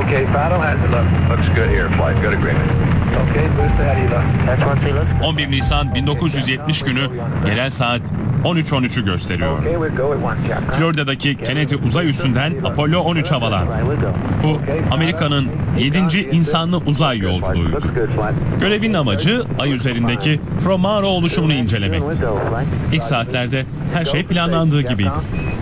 Okay, final has it looks good here, flight. Good agreement. Okay, boost ahead of you. That's one look. 11 Nisan 1970 günü yerel saat 13:13'ü gösteriyor. Okay, we go at one, Capcom. Florida'daki Kennedy uzay üssünden Apollo 13 havalandı. Bu Amerika'nın 7. insanlı uzay yolculuğuydu. Görevin amacı ay üzerindeki From Mars oluşumunu incelemekti. İlk saatlerde her şey planlandığı gibiydi.